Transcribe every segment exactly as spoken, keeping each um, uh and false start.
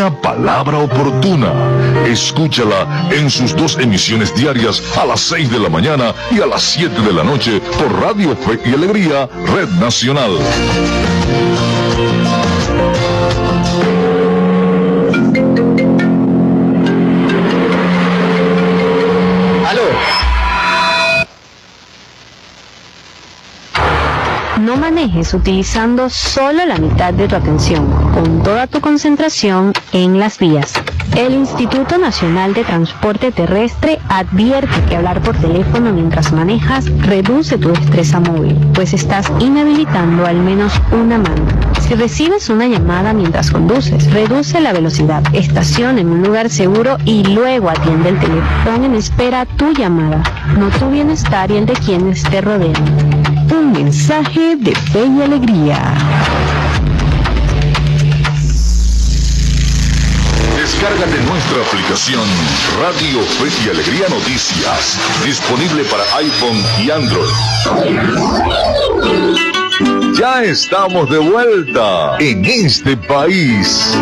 Una palabra oportuna. Escúchala en sus dos emisiones diarias a las seis de la mañana y a las siete de la noche por Radio Fe y Alegría, Red Nacional. No manejes utilizando solo la mitad de tu atención, con toda tu concentración en las vías. El Instituto Nacional de Transporte Terrestre advierte que hablar por teléfono mientras manejas reduce tu destreza móvil, pues estás inhabilitando al menos una mano. Si recibes una llamada mientras conduces, reduce la velocidad, estaciona en un lugar seguro y luego atiende el teléfono. Pon en espera tu llamada, no tu bienestar y el de quienes te rodean. Un mensaje de Fe y Alegría. Descárgate nuestra aplicación Radio Fe y Alegría Noticias, disponible para iPhone y Android. Ya estamos de vuelta en este país.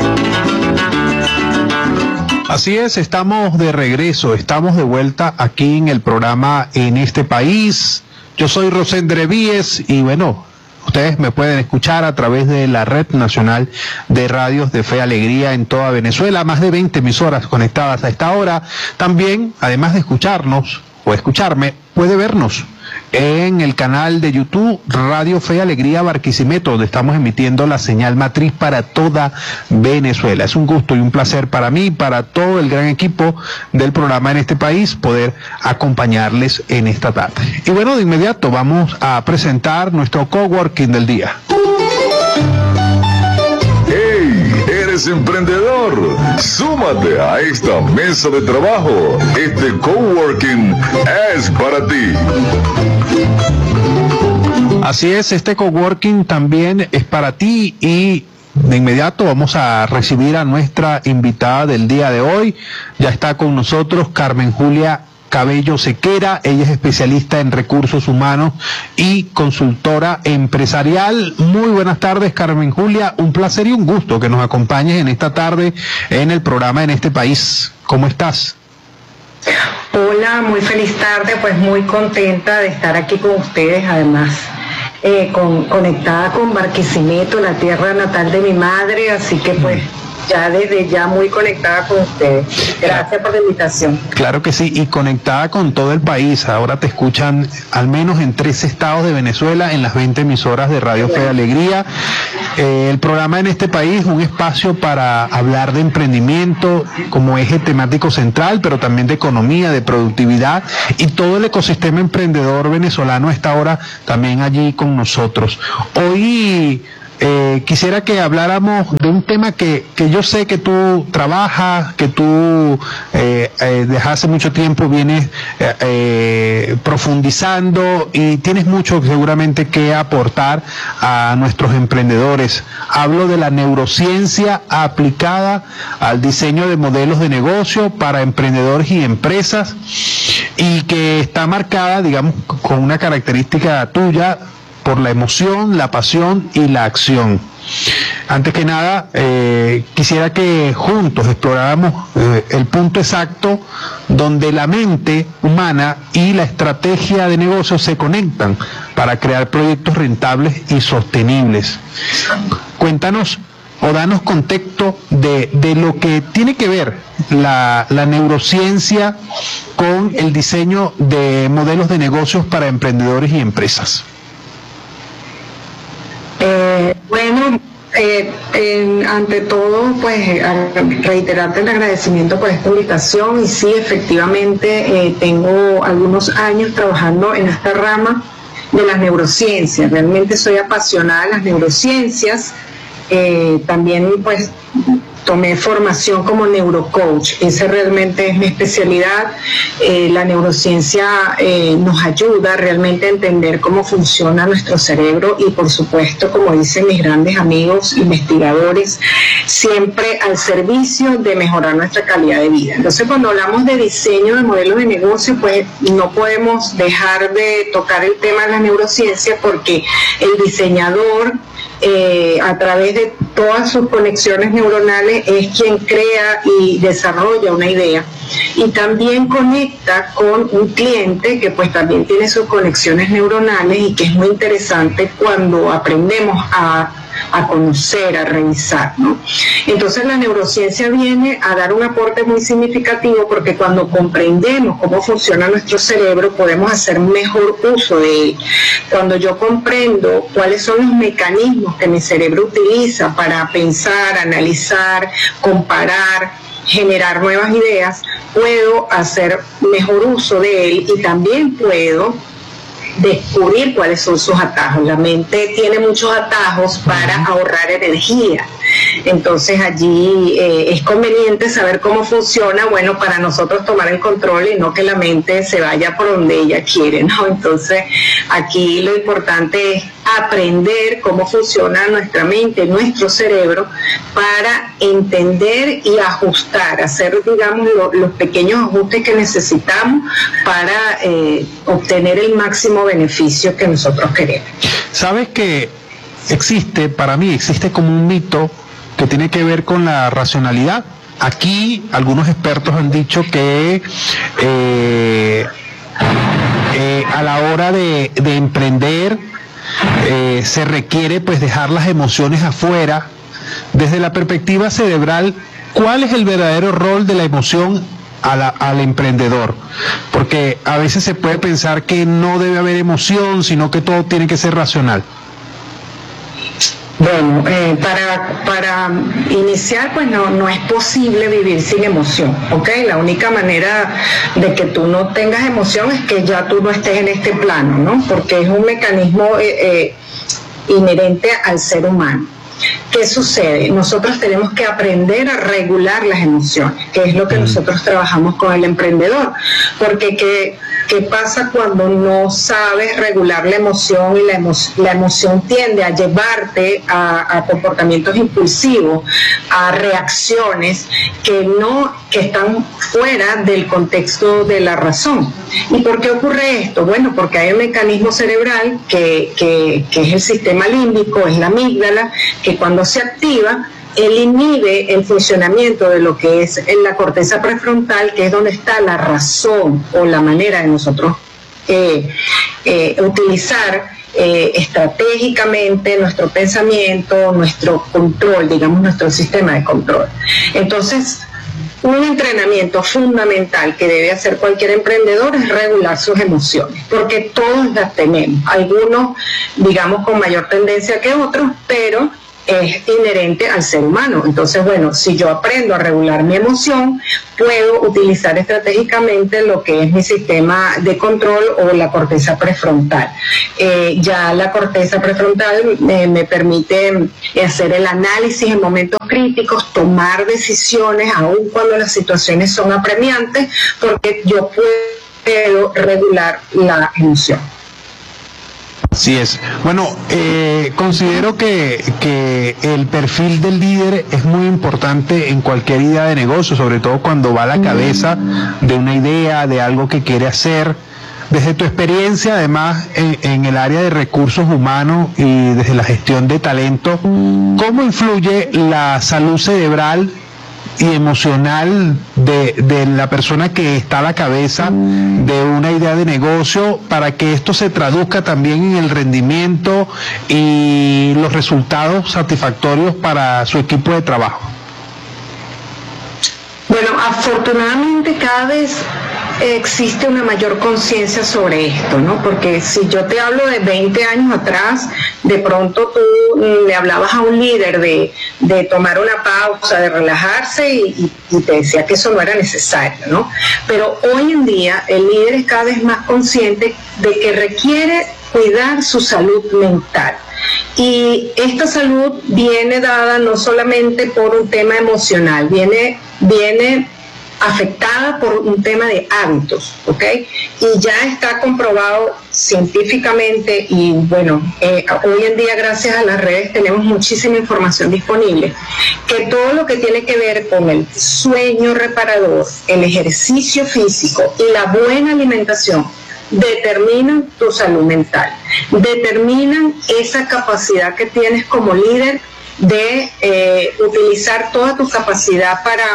Así es, estamos de regreso, estamos de vuelta aquí en el programa En este país. Yo soy Rosendre Víez y bueno, ustedes me pueden escuchar a través de la Red Nacional de Radios de Fe y Alegría en toda Venezuela, más de veinte emisoras conectadas a esta hora. También, además de escucharnos o escucharme, puede vernos en el canal de YouTube Radio Fe y Alegría Barquisimeto, donde estamos emitiendo la señal matriz para toda Venezuela. Es un gusto y un placer para mí, para todo el gran equipo del programa En este país, poder acompañarles en esta tarde. Y bueno, de inmediato vamos a presentar nuestro coworking del día. ¿Eres emprendedor? Súmate a esta mesa de trabajo. Este coworking es para ti. Así es, este coworking también es para ti y de inmediato vamos a recibir a nuestra invitada del día de hoy. Ya está con nosotros Carmen Julia Cabello Sequera, ella es especialista en recursos humanos y consultora empresarial. Muy buenas tardes, Carmen Julia, un placer y un gusto que nos acompañes en esta tarde en el programa En este país. ¿Cómo estás? Hola, muy feliz tarde, pues muy contenta de estar aquí con ustedes, además eh, con, conectada con Barquisimeto, la tierra natal de mi madre, así que pues ya desde ya muy conectada con ustedes. Gracias por la invitación. Claro que sí, y conectada con todo el país. Ahora te escuchan al menos en tres estados de Venezuela, en las veinte emisoras de Radio Fe y Alegría. Eh, el programa En este país, un espacio para hablar de emprendimiento como eje temático central, pero también de economía, de productividad y todo el ecosistema emprendedor venezolano está ahora también allí con nosotros. Hoy Eh, quisiera que habláramos de un tema que, que yo sé que tú trabajas, que tú eh, eh, desde hace mucho tiempo vienes eh, eh, profundizando y tienes mucho seguramente que aportar a nuestros emprendedores. Hablo de la neurociencia aplicada al diseño de modelos de negocio para emprendedores y empresas y que está marcada, digamos, con una característica tuya, por la emoción, la pasión y la acción. Antes que nada, eh, quisiera que juntos exploráramos eh, el punto exacto donde la mente humana y la estrategia de negocio se conectan para crear proyectos rentables y sostenibles. Cuéntanos o danos contexto de, de lo que tiene que ver la, la neurociencia con el diseño de modelos de negocios para emprendedores y empresas. Eh, bueno, eh, eh, ante todo, pues reiterarte el agradecimiento por esta invitación y sí, efectivamente, eh, tengo algunos años trabajando en esta rama de las neurociencias. Realmente soy apasionada de las neurociencias. Eh, también, pues, tomé formación como neurocoach, esa realmente es mi especialidad. Eh, la neurociencia eh, nos ayuda realmente a entender cómo funciona nuestro cerebro y, por supuesto, como dicen mis grandes amigos investigadores, siempre al servicio de mejorar nuestra calidad de vida. Entonces, cuando hablamos de diseño de modelos de negocio, pues no podemos dejar de tocar el tema de la neurociencia porque el diseñador, Eh, a través de todas sus conexiones neuronales, es quien crea y desarrolla una idea, y también conecta con un cliente que pues también tiene sus conexiones neuronales, y que es muy interesante cuando aprendemos a a conocer, a revisar, ¿no? Entonces la neurociencia viene a dar un aporte muy significativo, porque cuando comprendemos cómo funciona nuestro cerebro podemos hacer mejor uso de él. Cuando yo comprendo cuáles son los mecanismos que mi cerebro utiliza para pensar, analizar, comparar, generar nuevas ideas, puedo hacer mejor uso de él, y también puedo descubrir cuáles son sus atajos. La mente tiene muchos atajos para ahorrar energía. Entonces allí eh, es conveniente saber cómo funciona, bueno, para nosotros tomar el control y no que la mente se vaya por donde ella quiere, ¿no? Entonces aquí lo importante es aprender cómo funciona nuestra mente, nuestro cerebro, para entender y ajustar, hacer, digamos, lo, los pequeños ajustes que necesitamos para eh, obtener el máximo beneficio que nosotros queremos. ¿Sabes que existe, para mí, existe como un mito que tiene que ver con la racionalidad? Aquí algunos expertos han dicho que eh, eh, a la hora de, de emprender eh, se requiere pues dejar las emociones afuera. Desde la perspectiva cerebral, ¿cuál es el verdadero rol de la emoción a la, al emprendedor? Porque a veces se puede pensar que no debe haber emoción, sino que todo tiene que ser racional. Bueno, eh, para, para iniciar, pues no, no es posible vivir sin emoción, ¿ok? La única manera de que tú no tengas emoción es que ya tú no estés en este plano, ¿no? Porque es un mecanismo eh, eh, inherente al ser humano. ¿Qué sucede? Nosotros tenemos que aprender a regular las emociones, que es lo que nosotros trabajamos con el emprendedor, porque ¿qué, qué pasa cuando no sabes regular la emoción y la, emo la emoción tiende a llevarte a, a comportamientos impulsivos, a reacciones que no que están fuera del contexto de la razón? ¿Y por qué ocurre esto? Bueno, porque hay un mecanismo cerebral que, que, que es el sistema límbico, es la amígdala, que cuando se activa, él inhibe el funcionamiento de lo que es en la corteza prefrontal, que es donde está la razón o la manera de nosotros eh, eh, utilizar eh, estratégicamente nuestro pensamiento, nuestro control, digamos, nuestro sistema de control. Entonces, un entrenamiento fundamental que debe hacer cualquier emprendedor es regular sus emociones, porque todos las tenemos, algunos, digamos, con mayor tendencia que otros, pero es inherente al ser humano. Entonces, bueno, si yo aprendo a regular mi emoción, puedo utilizar estratégicamente lo que es mi sistema de control o la corteza prefrontal. Eh, ya la corteza prefrontal eh, me permite hacer el análisis en momentos críticos, tomar decisiones, aun cuando las situaciones son apremiantes, porque yo puedo regular la emoción. Así es. Bueno, eh, considero que, que el perfil del líder es muy importante en cualquier idea de negocio, sobre todo cuando va a la cabeza de una idea, de algo que quiere hacer. Desde tu experiencia, además, en, en el área de recursos humanos y desde la gestión de talento, ¿cómo influye la salud cerebral y emocional de, de la persona que está a la cabeza de una idea de negocio para que esto se traduzca también en el rendimiento y los resultados satisfactorios para su equipo de trabajo? Bueno, afortunadamente cada vez existe una mayor conciencia sobre esto, ¿no? Porque si yo te hablo de veinte años atrás, de pronto tú le hablabas a un líder de, de tomar una pausa, de relajarse y, y te decía que eso no era necesario, ¿no? Pero hoy en día el líder es cada vez más consciente de que requiere cuidar su salud mental. Y esta salud viene dada no solamente por un tema emocional, viene, viene afectada por un tema de hábitos, ¿ok? Y ya está comprobado científicamente y bueno, eh, hoy en día gracias a las redes tenemos muchísima información disponible, que todo lo que tiene que ver con el sueño reparador, el ejercicio físico y la buena alimentación determinan tu salud mental, determinan esa capacidad que tienes como líder de eh, utilizar toda tu capacidad para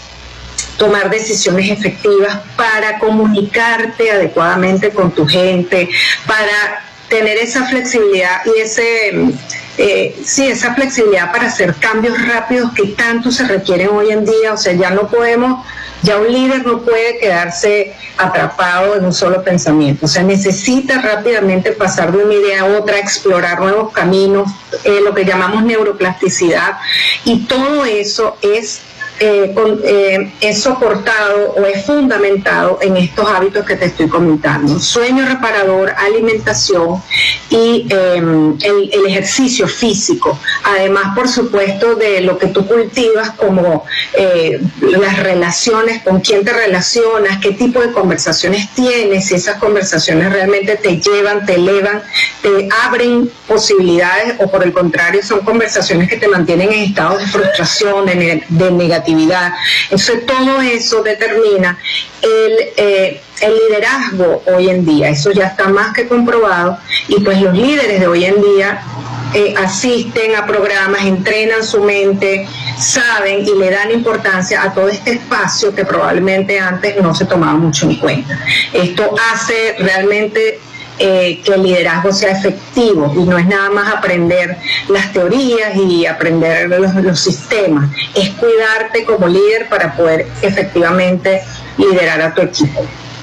tomar decisiones efectivas, para comunicarte adecuadamente con tu gente, para tener esa flexibilidad y ese eh, sí, esa flexibilidad para hacer cambios rápidos que tanto se requieren hoy en día. O sea, ya no podemos, ya un líder no puede quedarse atrapado en un solo pensamiento. O sea, necesita rápidamente pasar de una idea a otra, explorar nuevos caminos, eh, lo que llamamos neuroplasticidad, y todo eso es Eh, con, eh, es soportado o es fundamentado en estos hábitos que te estoy comentando: sueño reparador, alimentación y eh, el, el ejercicio físico, además por supuesto de lo que tú cultivas como eh, las relaciones, con quién te relacionas, qué tipo de conversaciones tienes, si esas conversaciones realmente te llevan, te elevan, te abren posibilidades, o por el contrario son conversaciones que te mantienen en estados de frustración, de, ne de negatividad. Entonces todo eso determina el, eh, el liderazgo hoy en día. Eso ya está más que comprobado, y pues los líderes de hoy en día eh, asisten a programas, entrenan su mente, saben y le dan importancia a todo este espacio que probablemente antes no se tomaba mucho en cuenta. Esto hace realmente Eh, que el liderazgo sea efectivo, y no es nada más aprender las teorías y aprender los, los sistemas, es cuidarte como líder para poder efectivamente liderar a tu equipo.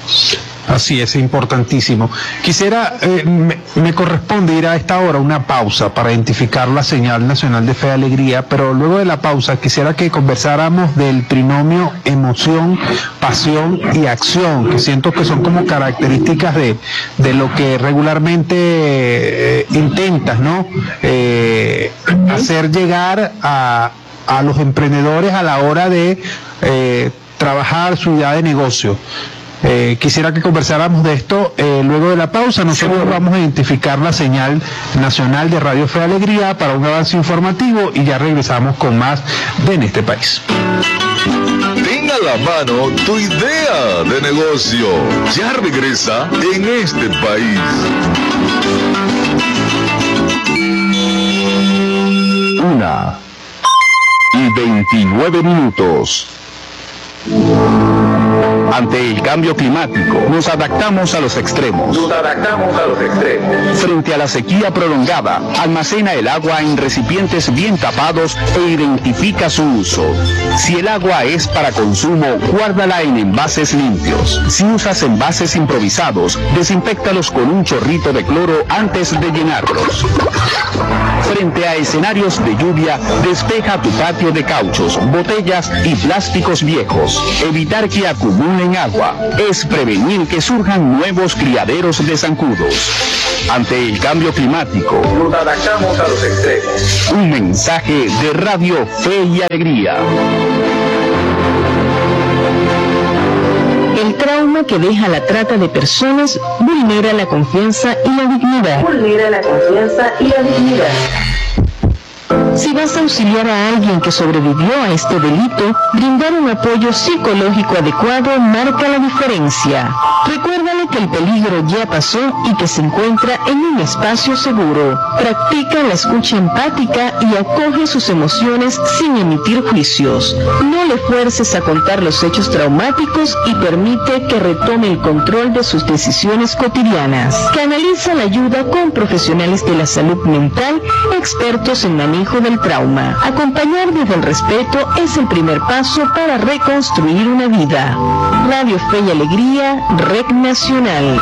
Así es, importantísimo. Quisiera, eh, me, me corresponde ir a esta hora una pausa para identificar la señal nacional de fe y alegría, pero luego de la pausa quisiera que conversáramos del trinomio emoción, pasión y acción, que siento que son como características de, de lo que regularmente eh, intentas, ¿no? Eh, hacer llegar a, a los emprendedores a la hora de eh, trabajar su idea de negocio. Eh, quisiera que conversáramos de esto eh, luego de la pausa. Nosotros Seguro. vamos a identificar la señal nacional de Radio Fe y Alegría para un avance informativo, y ya regresamos con más de En este país. Ten a la mano tu idea de negocio. Ya regresa En este país. Una y veintinueve minutos. Ante el cambio climático, nos adaptamos a los extremos. Nos adaptamos a los extremos. Frente a la sequía prolongada, almacena el agua en recipientes bien tapados e identifica su uso. Si el agua es para consumo, guárdala en envases limpios. Si usas envases improvisados, desinféctalos con un chorrito de cloro antes de llenarlos. Frente a escenarios de lluvia, despeja tu patio de cauchos, botellas y plásticos viejos. Evitar que acumulen agua es prevenir que surjan nuevos criaderos de zancudos. Ante el cambio climático, nos adaptamos a los extremos. Un mensaje de Radio Fe y Alegría. El trauma que deja la trata de personas vulnera la confianza y la dignidad. Vulnera la confianza y la dignidad. Si vas a auxiliar a alguien que sobrevivió a este delito, brindar un apoyo psicológico adecuado marca la diferencia. Recuérdale que el peligro ya pasó y que se encuentra en un espacio seguro. Practica la escucha empática y acoge sus emociones sin emitir juicios. No le fuerces a contar los hechos traumáticos y permite que retome el control de sus decisiones cotidianas. Canaliza la ayuda con profesionales de la salud mental, expertos en manejo del trauma. Acompañar desde el respeto es el primer paso para reconstruir una vida. Radio Fe y Alegría, Red Nacional.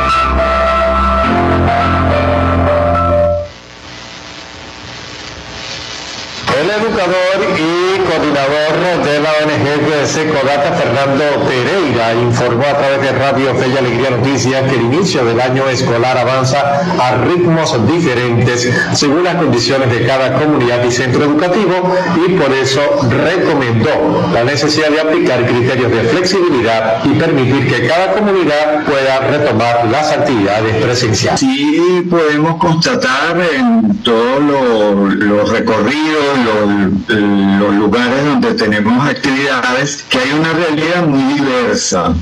El educador y coordinador de la O N G Secodata, Fernando Pereira, informó a través de Radio Fe y Alegría Noticias que el inicio del año escolar avanza a ritmos diferentes según las condiciones de cada comunidad y centro educativo, y por eso recomendó la necesidad de aplicar criterios de flexibilidad y permitir que cada comunidad pueda retomar las actividades presenciales. Sí podemos constatar en todos los, los recorridos, los, los lugares donde tenemos actividades, que hay una realidad muy diversa.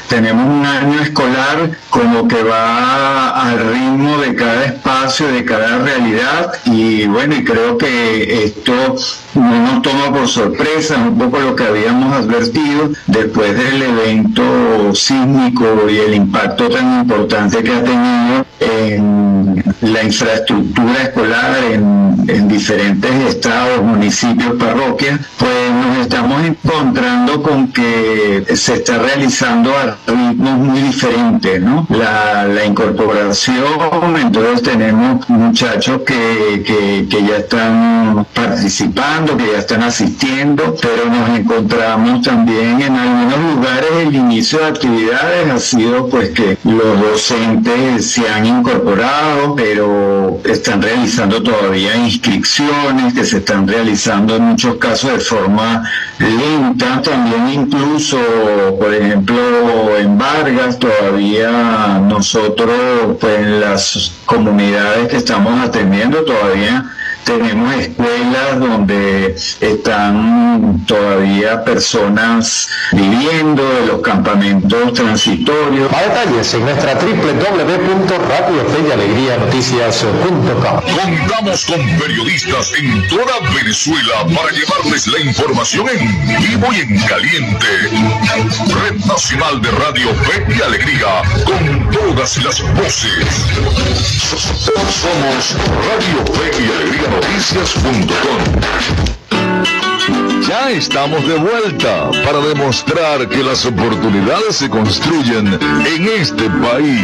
tenemos un año escolar como que va al ritmo de cada espacio, de cada realidad, y bueno, y creo que esto no nos toma por sorpresa, un poco lo que habíamos advertido después del evento sísmico y el impacto tan importante que ha tenido en la infraestructura escolar en, en diferentes estados, municipios, parroquias. Pues nos estamos encontrando con que se está realizando a ritmos muy diferentes, ¿no? La, la incorporación, entonces tenemos muchachos que, que, que ya están participando, que ya están asistiendo, pero nos encontramos también en algunos lugares el inicio de actividades ha sido pues que los docentes se han incorporado, pero están realizando todavía inscripciones que se están realizando en muchos casos de forma lenta. También incluso, por ejemplo, en Vargas todavía nosotros pues en las comunidades que estamos atendiendo todavía tenemos escuelas donde están todavía personas viviendo de los campamentos transitorios. Más detalles en nuestra doble u doble u doble u punto radio fe y alegría noticias punto com. Contamos con periodistas en toda Venezuela para llevarles la información en vivo y en caliente. Red Nacional de Radio Fe y Alegría, con todas las voces. Somos Radio Fe y Alegría Noticias punto com. Ya estamos de vuelta para demostrar que las oportunidades se construyen en este país.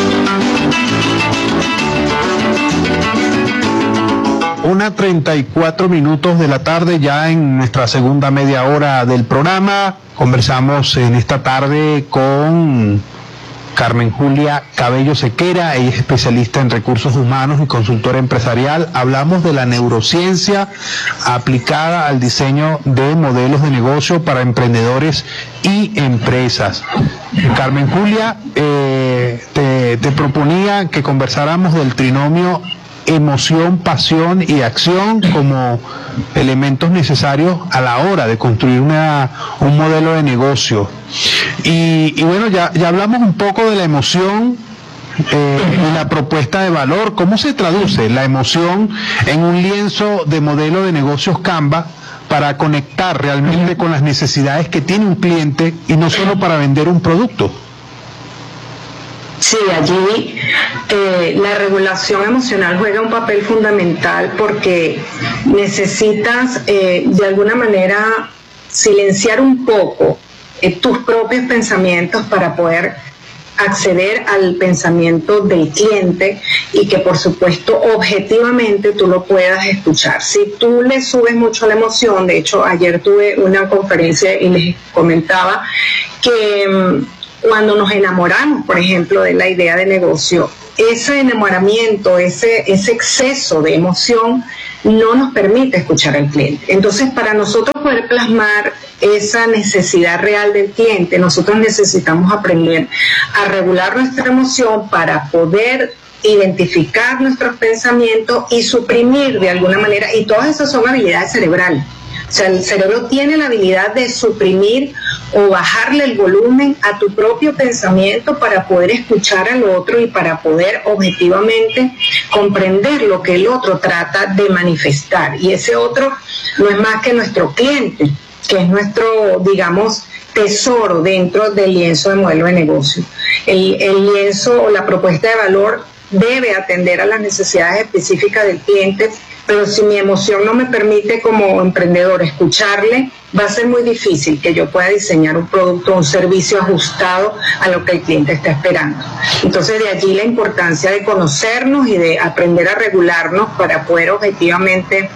Una treinta y cuatro minutos de la tarde, ya en nuestra segunda media hora del programa. Conversamos en esta tarde con Carmen Julia Cabello Sequera, ella es especialista en recursos humanos y consultora empresarial. Hablamos de la neurociencia aplicada al diseño de modelos de negocio para emprendedores y empresas. Carmen Julia, eh, te, te proponía que conversáramos del trinomio emoción, pasión y acción como elementos necesarios a la hora de construir una, un modelo de negocio. Y, y bueno, ya, ya hablamos un poco de la emoción eh, y la propuesta de valor. ¿Cómo se traduce la emoción en un lienzo de modelo de negocios Canva para conectar realmente con las necesidades que tiene un cliente y no solo para vender un producto? Sí, allí eh, la regulación emocional juega un papel fundamental porque necesitas eh, de alguna manera silenciar un poco eh, tus propios pensamientos para poder acceder al pensamiento del cliente y que por supuesto objetivamente tú lo puedas escuchar. Si tú le subes mucho la emoción, de hecho ayer tuve una conferencia y les comentaba que cuando nos enamoramos, por ejemplo, de la idea de negocio, ese enamoramiento, ese, ese exceso de emoción no nos permite escuchar al cliente. Entonces, para nosotros poder plasmar esa necesidad real del cliente, nosotros necesitamos aprender a regular nuestra emoción para poder identificar nuestros pensamientos y suprimir de alguna manera, y todas esas son habilidades cerebrales. O sea, el cerebro tiene la habilidad de suprimir o bajarle el volumen a tu propio pensamiento para poder escuchar al otro y para poder objetivamente comprender lo que el otro trata de manifestar. Y ese otro no es más que nuestro cliente, que es nuestro, digamos, tesoro dentro del lienzo de modelo de negocio. El, el lienzo o la propuesta de valor debe atender a las necesidades específicas del cliente, pero si mi emoción no me permite como emprendedor escucharle, va a ser muy difícil que yo pueda diseñar un producto o un servicio ajustado a lo que el cliente está esperando. Entonces de allí la importancia de conocernos y de aprender a regularnos para poder objetivamente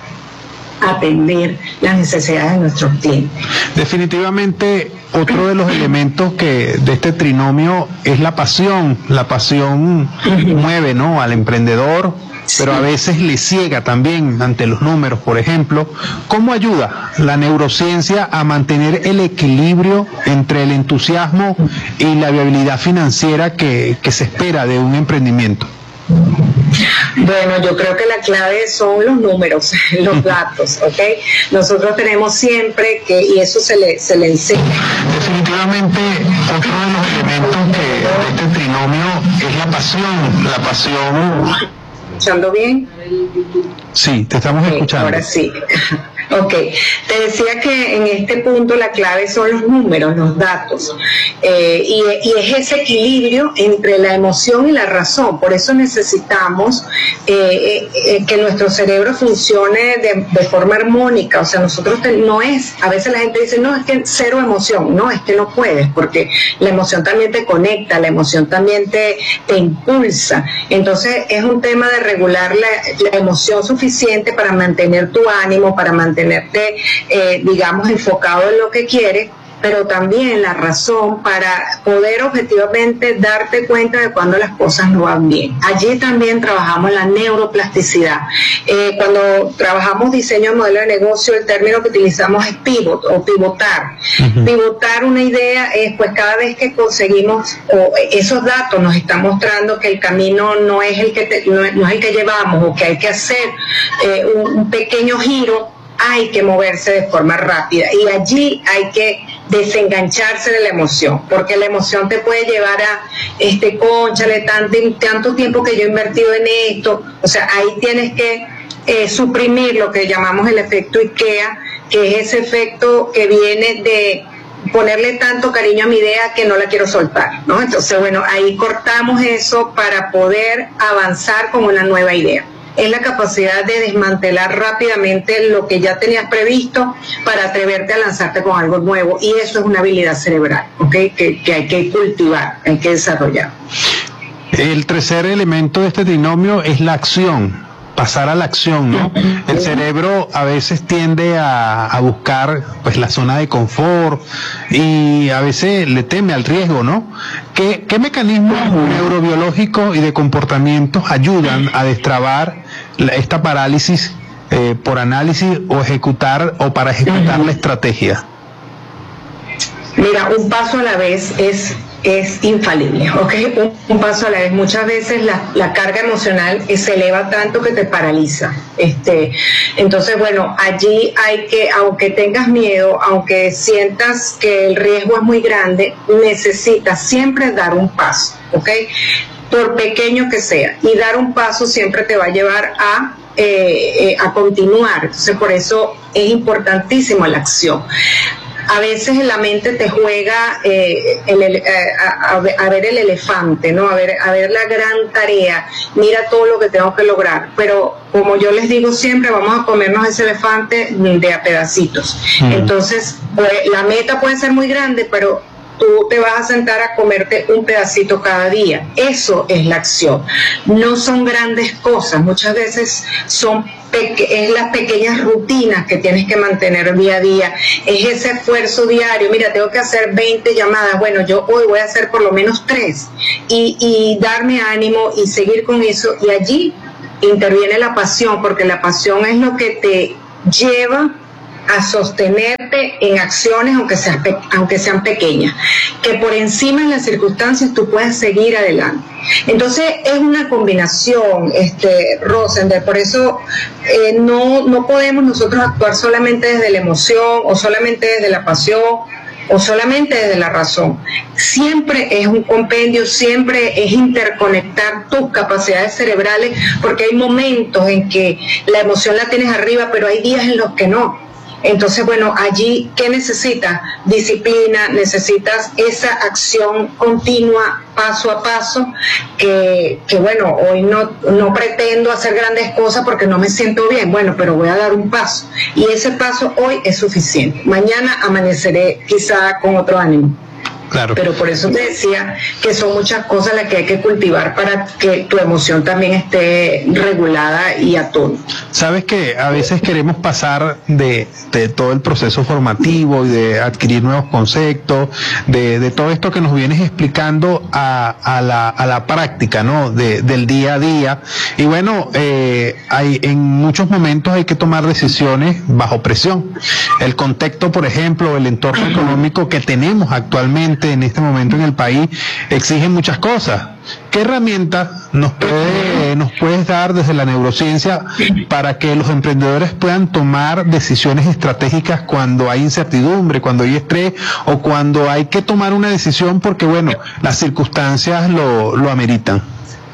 atender las necesidades de nuestros clientes. Definitivamente otro de los elementos que de este trinomio es la pasión. La pasión mueve, ¿no?, al emprendedor, pero a veces le ciega también ante los números, por ejemplo. ¿Cómo ayuda la neurociencia a mantener el equilibrio entre el entusiasmo y la viabilidad financiera que, que se espera de un emprendimiento? Bueno, yo creo que la clave son los números, los datos, ¿ok? Nosotros tenemos siempre que, y eso se le, se le enseña. Definitivamente, otro de los elementos que de este trinomio es la pasión, la pasión. ¿Escuchando bien? Sí, te estamos okay, escuchando. Ahora sí. Ok, te decía que en este punto la clave son los números, los datos, eh, y, y es ese equilibrio entre la emoción y la razón. Por eso necesitamos eh, eh, que nuestro cerebro funcione de, de forma armónica. O sea, nosotros te, no es, a veces la gente dice, no, es que cero emoción. No, es que no puedes, porque la emoción también te conecta, la emoción también te, te impulsa. Entonces es un tema de regular la, la emoción suficiente para mantener tu ánimo, para mantener tenerte, eh, digamos, enfocado en lo que quieres, pero también la razón para poder objetivamente darte cuenta de cuando las cosas no van bien. Allí también trabajamos la neuroplasticidad. Eh, cuando trabajamos diseño de modelo de negocio, el término que utilizamos es pivot o pivotar. Uh-huh. Pivotar una idea es, pues, cada vez que conseguimos, o esos datos nos están mostrando que el camino no es el que, te, no, no es el que llevamos, o que hay que hacer eh, un, un pequeño giro, hay que moverse de forma rápida y allí hay que desengancharse de la emoción, porque la emoción te puede llevar a, este, cónchale, tanto, tanto tiempo que yo he invertido en esto. O sea, ahí tienes que eh, suprimir lo que llamamos el efecto IKEA, que es ese efecto que viene de ponerle tanto cariño a mi idea que no la quiero soltar, ¿no? Entonces, bueno, ahí cortamos eso para poder avanzar con una nueva idea. Es la capacidad de desmantelar rápidamente lo que ya tenías previsto para atreverte a lanzarte con algo nuevo, y eso es una habilidad cerebral, ¿okay? que, que hay que cultivar, hay que desarrollar. El tercer elemento de este trinomio es la acción, pasar a la acción, ¿no? El cerebro a veces tiende a, a buscar, pues, la zona de confort y a veces le teme al riesgo, ¿no? ¿Qué, qué mecanismos neurobiológicos y de comportamientos ayudan a destrabar la, esta parálisis eh, por análisis o ejecutar o para ejecutar la estrategia? Mira, un paso a la vez es es infalible, ¿ok? Un, un paso a la vez. Muchas veces la, la carga emocional se eleva tanto que te paraliza. Este, entonces, bueno, allí hay que, aunque tengas miedo, aunque sientas que el riesgo es muy grande, necesitas siempre dar un paso, ¿ok? Por pequeño que sea. Y dar un paso siempre te va a llevar a Eh, eh, a continuar. Entonces, por eso es importantísima la acción. A veces la mente te juega eh, el, eh, a, a, a ver el elefante, ¿no? A ver, a ver la gran tarea, mira todo lo que tengo que lograr, pero como yo les digo siempre, vamos a comernos ese elefante de a pedacitos. Mm. Entonces, pues, la meta puede ser muy grande, pero tú te vas a sentar a comerte un pedacito cada día. Eso es la acción. No son grandes cosas, muchas veces son peque- es las pequeñas rutinas que tienes que mantener día a día, es ese esfuerzo diario. Mira, tengo que hacer veinte llamadas, bueno, yo hoy voy a hacer por lo menos tres, y, y darme ánimo y seguir con eso, y allí interviene la pasión, porque la pasión es lo que te lleva a sostenerte en acciones, aunque sean, aunque sean pequeñas, que por encima de las circunstancias tú puedas seguir adelante. Entonces es una combinación, este, Rosender, por eso eh, no, no podemos nosotros actuar solamente desde la emoción, o solamente desde la pasión, o solamente desde la razón. Siempre es un compendio, siempre es interconectar tus capacidades cerebrales, porque hay momentos en que la emoción la tienes arriba, pero hay días en los que no. Entonces, bueno, allí, ¿qué necesitas? Disciplina, necesitas esa acción continua, paso a paso, que, que bueno, hoy no, no pretendo hacer grandes cosas porque no me siento bien, bueno, pero voy a dar un paso, y ese paso hoy es suficiente. Mañana amaneceré quizá con otro ánimo. Claro. Pero por eso te decía que son muchas cosas las que hay que cultivar para que tu emoción también esté regulada y a tono. Sabes que a veces queremos pasar de, de todo el proceso formativo y de adquirir nuevos conceptos, de, de todo esto que nos vienes explicando a, a, la, a la práctica, ¿no? De, del día a día. Y bueno, eh, hay, en muchos momentos hay que tomar decisiones bajo presión. El contexto, por ejemplo, el entorno económico que tenemos actualmente, realmente en este momento en el país exigen muchas cosas. ¿Qué herramientas nos puede, nos puedes dar desde la neurociencia para que los emprendedores puedan tomar decisiones estratégicas cuando hay incertidumbre, cuando hay estrés o cuando hay que tomar una decisión porque, bueno, las circunstancias lo, lo ameritan?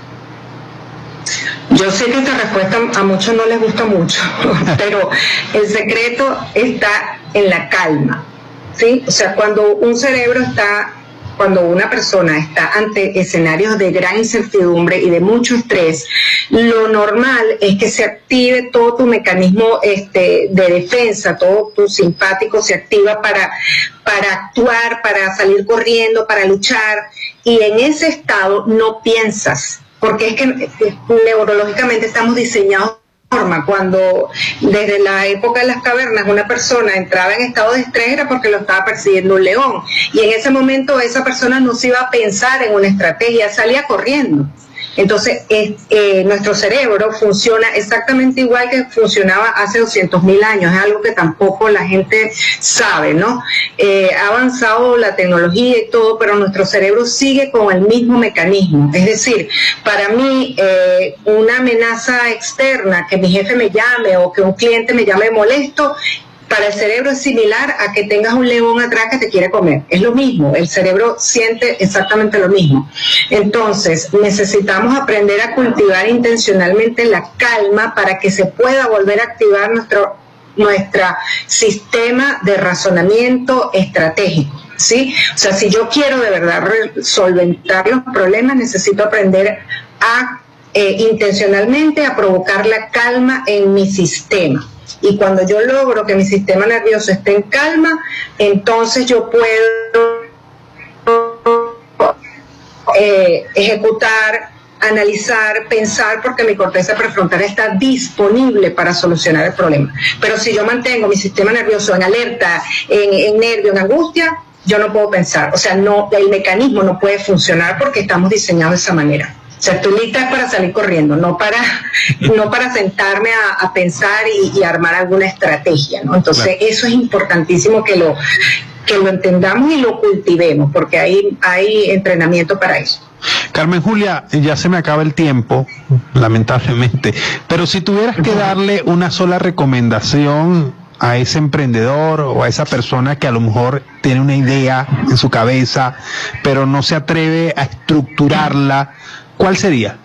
Yo sé que esta respuesta a muchos no les gusta mucho, pero el secreto está en la calma, ¿sí? O sea, cuando un cerebro está, cuando una persona está ante escenarios de gran incertidumbre y de mucho estrés, lo normal es que se active todo tu mecanismo este, de defensa, todo tu simpático se activa para, para actuar, para salir corriendo, para luchar, y en ese estado no piensas. Porque es que neurológicamente estamos diseñados de forma, cuando desde la época de las cavernas una persona entraba en estado de estrés era porque lo estaba persiguiendo un león, y en ese momento esa persona no se iba a pensar en una estrategia, salía corriendo. Entonces, eh, eh, nuestro cerebro funciona exactamente igual que funcionaba hace doscientos mil años, es algo que tampoco la gente sabe, ¿no? Eh, ha avanzado la tecnología y todo, pero nuestro cerebro sigue con el mismo mecanismo. Es decir, para mí, eh, una amenaza externa, que mi jefe me llame o que un cliente me llame molesto, para el cerebro es similar a que tengas un león atrás que te quiere comer. Es lo mismo, el cerebro siente exactamente lo mismo. Entonces, necesitamos aprender a cultivar intencionalmente la calma para que se pueda volver a activar nuestro, nuestro sistema de razonamiento estratégico, ¿sí? O sea, si yo quiero de verdad solventar los problemas, necesito aprender a eh, intencionalmente a provocar la calma en mi sistema. Y cuando yo logro que mi sistema nervioso esté en calma, entonces yo puedo eh, ejecutar, analizar, pensar, porque mi corteza prefrontal está disponible para solucionar el problema. Pero si yo mantengo mi sistema nervioso en alerta, en, en nervio, en angustia, yo no puedo pensar. O sea, no, el mecanismo no puede funcionar porque estamos diseñados de esa manera. O sea, estoy lista para salir corriendo, no para no para sentarme a, a pensar y, y armar alguna estrategia, ¿no? Entonces, claro, eso es importantísimo que lo que lo entendamos y lo cultivemos, porque hay, hay entrenamiento para eso. Carmen Julia, ya se me acaba el tiempo, lamentablemente, pero si tuvieras que darle una sola recomendación a ese emprendedor o a esa persona que a lo mejor tiene una idea en su cabeza, pero no se atreve a estructurarla, ¿cuál sería?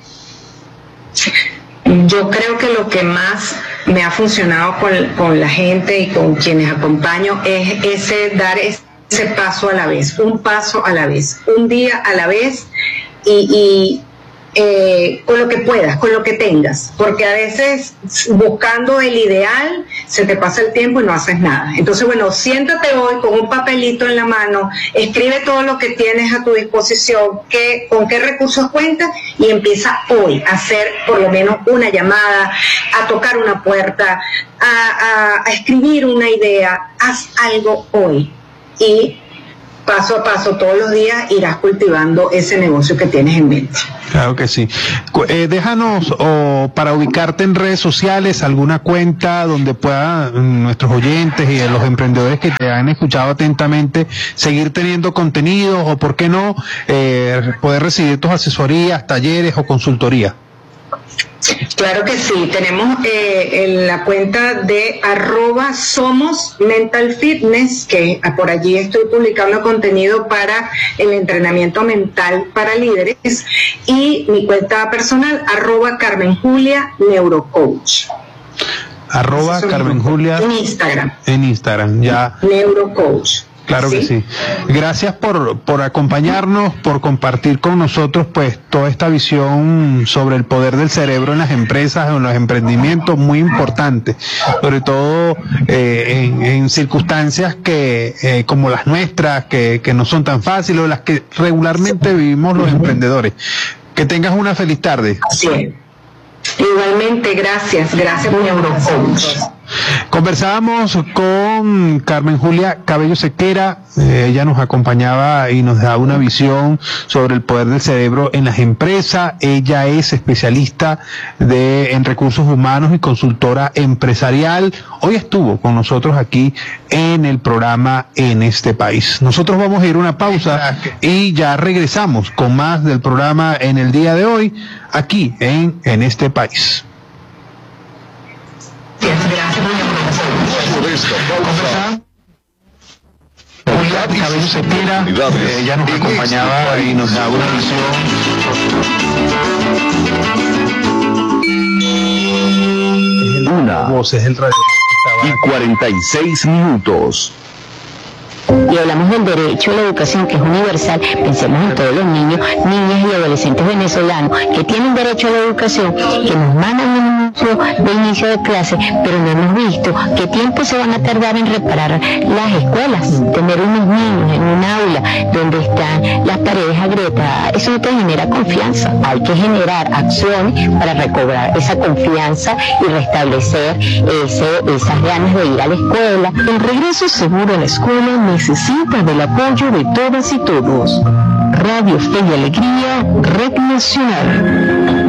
Yo creo que lo que más me ha funcionado con, con la gente y con quienes acompaño es ese dar ese paso a la vez, un paso a la vez, un día a la vez, y, y eh, con lo que puedas, con lo que tengas, porque a veces buscando el ideal se te pasa el tiempo y no haces nada. Entonces, bueno, siéntate hoy con un papelito en la mano, escribe todo lo que tienes a tu disposición, qué, con qué recursos cuentas, y empieza hoy a hacer por lo menos una llamada, a tocar una puerta, a, a, a escribir una idea. Haz algo hoy y paso a paso, todos los días, irás cultivando ese negocio que tienes en mente. Claro que sí. Eh, déjanos, o para ubicarte en redes sociales, alguna cuenta donde puedan nuestros oyentes y los emprendedores que te han escuchado atentamente seguir teniendo contenido, o por qué no, eh, poder recibir tus asesorías, talleres o consultoría. Claro que sí, tenemos eh, en la cuenta de arroba somos mental fitness, que por allí estoy publicando contenido para el entrenamiento mental para líderes, y mi cuenta personal arroba Carmen Julia Neurocoach. Arroba Carmen Julia en Instagram. En Instagram, ya. Neurocoach. Claro que sí. Gracias por, por acompañarnos, por compartir con nosotros pues toda esta visión sobre el poder del cerebro en las empresas, en los emprendimientos, muy importante, sobre todo eh, en, en circunstancias que eh, como las nuestras, que, que no son tan fáciles, o las que regularmente vivimos los emprendedores. Que tengas una feliz tarde. Así es. Igualmente, gracias. Gracias, Neurocoach. Conversábamos con Carmen Julia Cabello Sequera, eh, ella nos acompañaba y nos da una visión sobre el poder del cerebro en las empresas. Ella es especialista de, en recursos humanos y consultora empresarial. Hoy estuvo con nosotros aquí en el programa En este País. Nosotros vamos a ir a una pausa y ya regresamos con más del programa en el día de hoy, aquí en En este País. Julia Cabello Sequera, ella nos acompañaba y nos daba una visión. Una Voces del radio y cuarenta y seis minutos. Y hablamos del derecho a la educación, que es universal. Pensemos en todos los niños, niñas y adolescentes venezolanos que tienen derecho a la educación, que nos mandan un anuncio de inicio de clase, pero no hemos visto qué tiempo se van a tardar en reparar las escuelas. Tener unos niños en un aula donde están las paredes agrietadas, eso no te genera confianza. Hay que generar acciones para recobrar esa confianza y restablecer ese, esas ganas de ir a la escuela. El regreso seguro a la escuela necesita del apoyo de todas y todos. Radio Fe y Alegría, Red Nacional.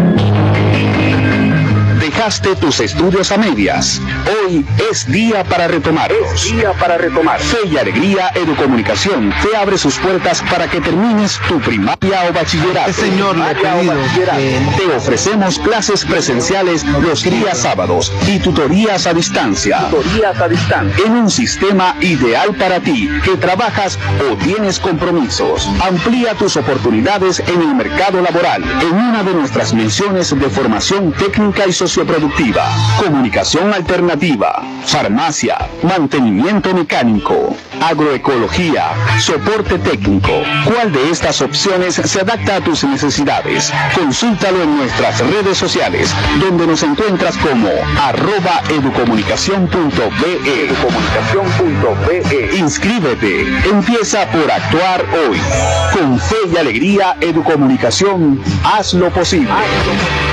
Dejaste tus estudios a medias. Hoy es día para retomarlos. Es día para retomar. Fe y Alegría Educomunicación te abre sus puertas para que termines tu primaria o bachillerato. Este señor le ha pedido que... Te ofrecemos clases presenciales los días sábados y tutorías a distancia. Tutorías a distancia. En un sistema ideal para ti, que trabajas o tienes compromisos. Amplía tus oportunidades en el mercado laboral en una de nuestras menciones de formación técnica y socioproductiva, comunicación alternativa, farmacia, mantenimiento mecánico, agroecología, soporte técnico. ¿Cuál de estas opciones se adapta a tus necesidades? Consúltalo en nuestras redes sociales, donde nos encuentras como arroba educomunicación punto be. Educomunicación punto be. Inscríbete, empieza por actuar hoy. Con Fe y Alegría Educomunicación, haz lo posible. Haz lo posible.